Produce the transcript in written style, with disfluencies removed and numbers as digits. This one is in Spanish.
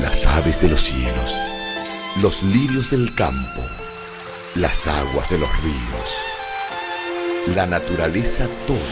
las aves de los cielos, los lirios del campo, las aguas de los ríos, la naturaleza toda